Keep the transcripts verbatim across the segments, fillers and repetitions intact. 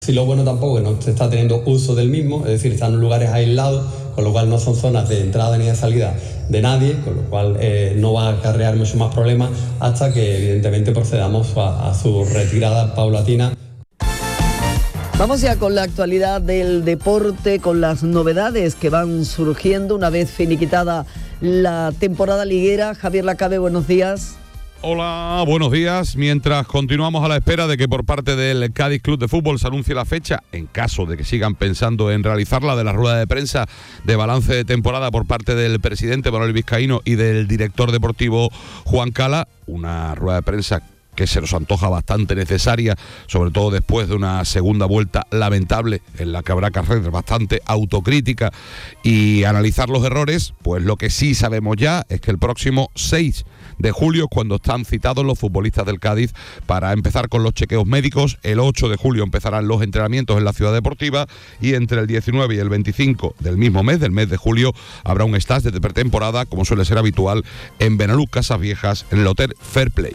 Si lo bueno tampoco es que no se está teniendo uso del mismo, es decir, están en lugares aislados, con lo cual no son zonas de entrada ni de salida de nadie, con lo cual eh, no va a acarrear mucho más problemas hasta que evidentemente procedamos a, a su retirada paulatina. Vamos ya con la actualidad del deporte, con las novedades que van surgiendo una vez finiquitada la temporada liguera. Javier Lacabe, buenos días. Hola, buenos días. Mientras continuamos a la espera de que por parte del Cádiz Club de Fútbol se anuncie la fecha, en caso de que sigan pensando en realizarla, de la rueda de prensa de balance de temporada por parte del presidente Manuel Vizcaíno y del director deportivo Juan Cala, una rueda de prensa que se nos antoja bastante necesaria, sobre todo después de una segunda vuelta lamentable en la que habrá que hacer bastante autocrítica y analizar los errores. Pues lo que sí sabemos ya es que el próximo seis de julio, cuando están citados los futbolistas del Cádiz para empezar con los chequeos médicos, el ocho de julio empezarán los entrenamientos en la ciudad deportiva y entre el diecinueve y el veinticinco del mismo mes, del mes de julio, habrá un stage de pretemporada, como suele ser habitual, en Benaluz Casas Viejas, en el Hotel Fair Play.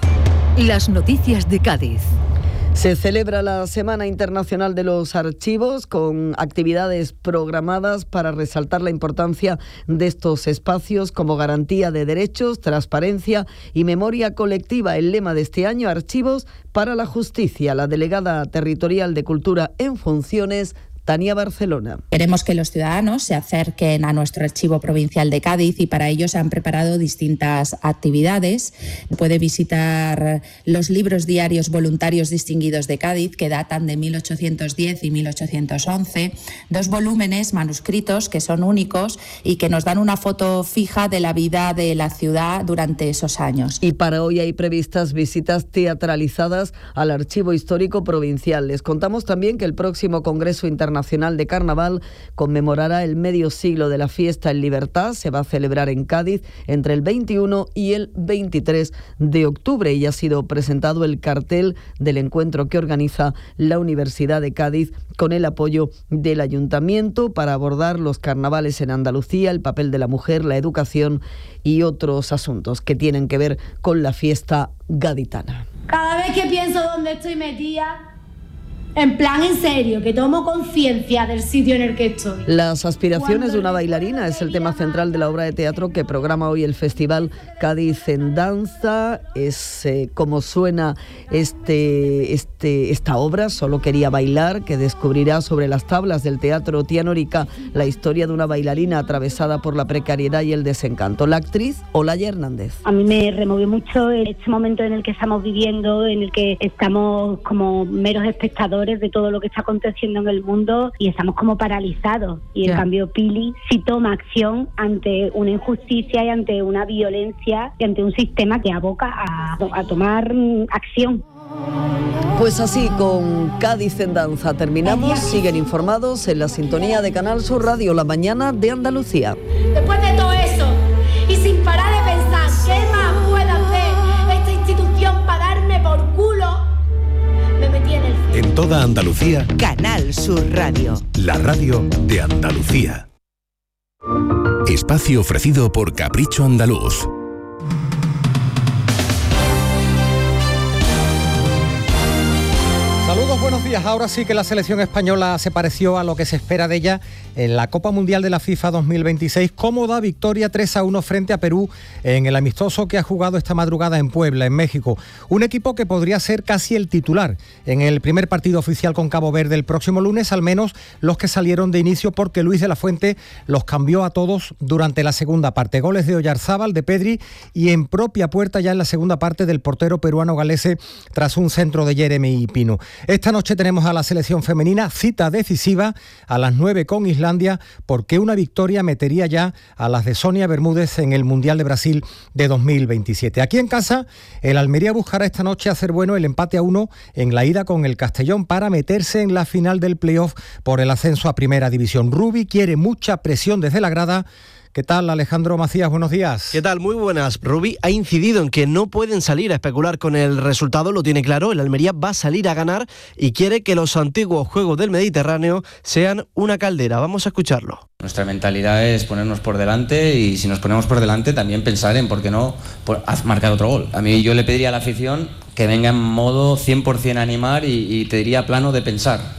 Las noticias de Cádiz. Se celebra la Semana Internacional de los Archivos con actividades programadas para resaltar la importancia de estos espacios como garantía de derechos, transparencia y memoria colectiva. El lema de este año, Archivos para la Justicia. La delegada territorial de Cultura en funciones, Tania Barcelona. Queremos que los ciudadanos se acerquen a nuestro archivo provincial de Cádiz y para ello se han preparado distintas actividades. Puede visitar los libros diarios voluntarios distinguidos de Cádiz, que datan de mil ochocientos diez y mil ochocientos once, dos volúmenes manuscritos que son únicos y que nos dan una foto fija de la vida de la ciudad durante esos años. Y para hoy hay previstas visitas teatralizadas al Archivo Histórico Provincial. Les contamos también que el próximo Congreso Internacional Nacional de Carnaval conmemorará el medio siglo de la fiesta en libertad. Se va a celebrar en Cádiz entre el veintiuno y el veintitrés de octubre y ha sido presentado el cartel del encuentro que organiza la Universidad de Cádiz con el apoyo del Ayuntamiento para abordar los carnavales en Andalucía, el papel de la mujer, la educación y otros asuntos que tienen que ver con la fiesta gaditana. Cada vez que pienso dónde estoy metida, en plan, en serio, que tomo conciencia del sitio en el que estoy. Las aspiraciones de una bailarina es el tema central de la obra de teatro que programa hoy el Festival Cádiz en Danza. Es eh, como suena este, este, esta obra, Solo quería bailar, que descubrirá sobre las tablas del Teatro Tianorica la historia de una bailarina atravesada por la precariedad y el desencanto. La actriz Olaya Hernández. A mí me removió mucho este momento en el que estamos viviendo, en el que estamos como meros espectadores de todo lo que está aconteciendo en el mundo y estamos como paralizados. Y en yeah. cambio Pili sí toma acción ante una injusticia y ante una violencia y ante un sistema que aboca a, a tomar acción. Pues así, con Cádiz en Danza terminamos. Siguen informados en la sintonía de Canal Sur Radio, la mañana de Andalucía. Después de todo eso y sin parar de pensar qué más puede hacer esta institución para darme por culo, me metí en el fin. En toda Andalucía, Canal Sur Radio, la radio de Andalucía. Espacio ofrecido por Capricho Andaluz. Saludos, buenos días. Ahora sí que la selección española se pareció a lo que se espera de ella en la Copa Mundial de la FIFA dos mil veintiséis. Cómoda victoria tres a uno frente a Perú en el amistoso que ha jugado esta madrugada en Puebla, en México. Un equipo que podría ser casi el titular en el primer partido oficial con Cabo Verde el próximo lunes, al menos los que salieron de inicio, porque Luis de la Fuente los cambió a todos durante la segunda parte. Goles de Oyarzábal, de Pedri y en propia puerta ya en la segunda parte del portero peruano Galese tras un centro de Jeremy Pino. Esta noche tenemos a la selección femenina, cita decisiva a las nueve con Islandia, porque una victoria metería ya a las de Sonia Bermúdez en el Mundial de Brasil de dos mil veintisiete. Aquí en casa, el Almería buscará esta noche hacer bueno el empate a uno en la ida con el Castellón para meterse en la final del playoff por el ascenso a Primera División. Rubi quiere mucha presión desde la grada. ¿Qué tal, Alejandro Macías? Buenos días. ¿Qué tal? Muy buenas. Rubí ha incidido en que no pueden salir a especular con el resultado, lo tiene claro. El Almería va a salir a ganar y quiere que los antiguos Juegos del Mediterráneo sean una caldera. Vamos a escucharlo. Nuestra mentalidad es ponernos por delante y si nos ponemos por delante también pensar en por qué no por, marcar otro gol. A mí yo le pediría a la afición que venga en modo cien por ciento animar y, y te diría plano de pensar.